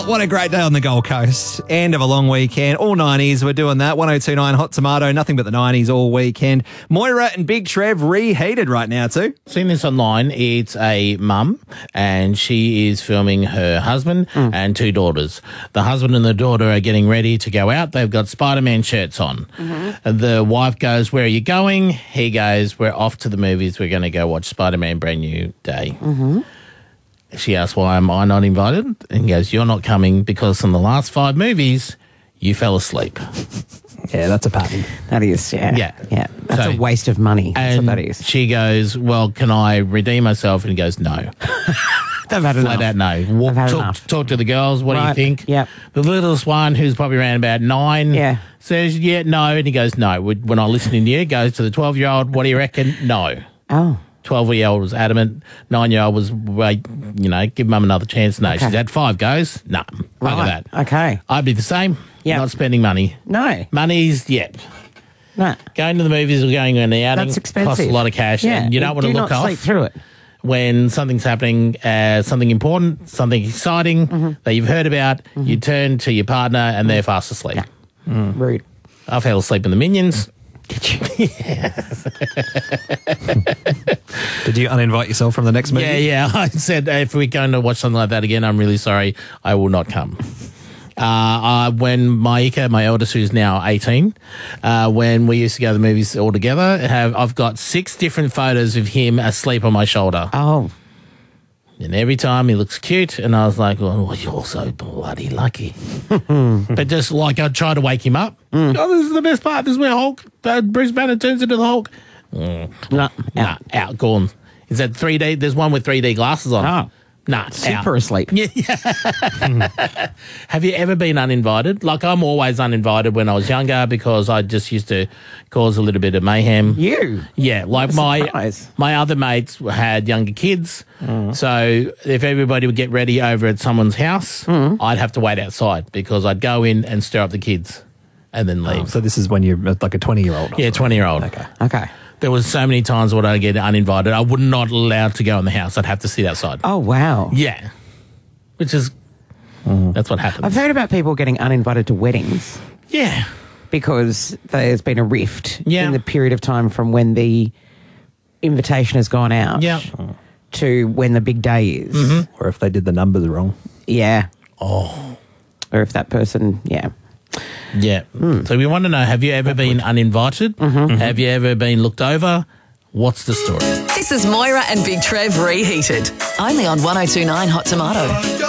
What a great day on the Gold Coast. End of a long weekend. All 90s. We're doing that. 1029 Hot Tomato. Nothing but the 90s all weekend. Moira and Big Trev reheated right now too. Seen this online. It's a mum and she is filming her husband and two daughters. The husband and the daughter are getting ready to go out. They've got Spider-Man shirts on. The wife goes, "Where are you going?" He goes, "We're off to the movies. We're going to go watch Spider-Man Brand New Day." She asks, "Why am I not invited?" And he goes, "You're not coming because in the last 5 movies, you fell asleep." Yeah, that's a pattern. That is, yeah. Yeah. That's So- a waste of money. That's what And that is. she goes, "Well, can I redeem myself?" And he goes, "No." They've had enough. Flat out no. I've had enough. Talk to the girls. What do you Right. think? Yep. The littlest one, who's probably around about 9, Yeah. says, "Yeah, no." And he goes, "No." When I listening to you, goes to the 12-year-old, "What do you reckon?" "No." Oh. 12-year-old was adamant. 9-year-old was, wait, give mum another chance. No. Okay. She's had 5 goes. No. Look at that. Okay. I'd be the same. Yeah. Not spending money. No. Money's, No. going to the movies or going on the outing That's expensive. costs a lot of cash. Yeah. And you don't want to Do look not off. sleep through it. When something's happening, something important, something exciting that you've heard about, you turn to your partner and they're fast asleep. Yeah. Rude. I fell asleep in the Minions. Did you? Did you uninvite yourself from the next movie? Yeah. I said, if we're going to watch something like that again, I'm really sorry. I will not come. When Maika, my eldest, who's now 18, when we used to go to the movies all together, I've got 6 different photos of him asleep on my shoulder. Oh. And every time he looks cute, and I was like, "Oh, you're so bloody lucky." But just like I'd try to wake him up. "Oh, this is the best part. This is where Hulk, Bruce Banner turns into the Hulk." No. Nah, out, gone. Is that 3D? There's one with 3D glasses on. Oh. Nah, Super out. asleep. Yeah. Have you ever been uninvited? Like, I'm always uninvited when I was younger because I just used to cause a little bit of mayhem. You? Yeah, like Surprise. my other mates had younger kids, so if everybody would get ready over at someone's house, I'd have to wait outside because I'd go in and stir up the kids and then leave. So this is when you're like a 20-year-old. Yeah, 20-year-old. Okay. Okay. There was so many times when I'd get uninvited. I would not allowed to go in the house. I'd have to sit outside. Oh, wow. Yeah, which is that's what happens. I've heard about people getting uninvited to weddings Yeah. because there's been a rift Yeah. in the period of time from when the invitation has gone out Yeah. to when the big day is. Or if they did the numbers wrong. Yeah. Oh. Or if that person, yeah. Yeah. So we want to know, have you ever been uninvited? Have you ever been looked over? What's the story? This is Moira and Big Trev reheated. Only on 1029 Hot Tomato.